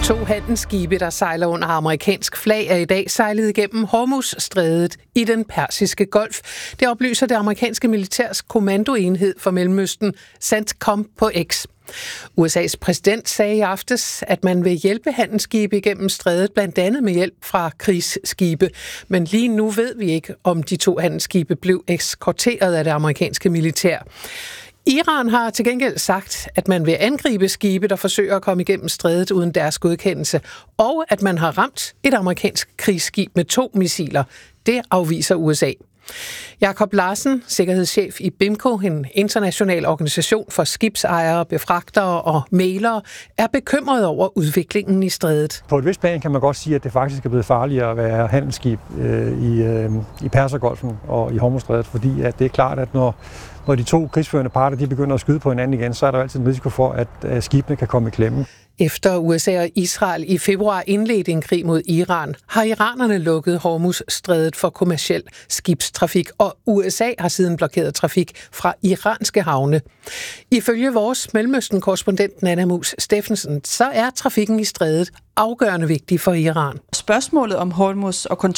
To handelsskibe, der sejler under amerikansk flag, er i dag sejlet igennem Hormuzstrædet i den Persiske Golf. Det oplyser det amerikanske militærs kommandoenhed for Mellemøsten, CENTCOM, på X. USA's præsident sagde i aftes, at man vil hjælpe handelsskibe igennem strædet, blandt andet med hjælp fra krigsskibe. Men lige nu ved vi ikke, om de to handelsskibe blev eskorteret af det amerikanske militær. Iran har til gengæld sagt, at man vil angribe skibe, der forsøger at komme igennem strædet uden deres godkendelse, og at man har ramt et amerikansk krigsskib med 2 missiler. Det afviser USA. Jakob Larsen, sikkerhedschef i BIMCO, en international organisation for skibsejere, befragtere og mælere, er bekymret over udviklingen i strædet. På et vist plan kan man godt sige, at det faktisk er blevet farligere at være handelsskib i Persergolfen og i Hormuzstrædet, fordi at det er klart, at når de to krigsførende parter de begynder at skyde på hinanden igen, så er der altid en risiko for, at skibene kan komme i klemme. Efter USA og Israel i februar indledte en krig mod Iran, har iranerne lukket Hormuzstrædet for kommerciel skibstrafik, og USA har siden blokeret trafik fra iranske havne. Ifølge vores Mellemøsten-korrespondent Nanna Mus Steffensen, så er trafikken i strædet afgørende vigtig for Iran. Spørgsmålet om Hormuz og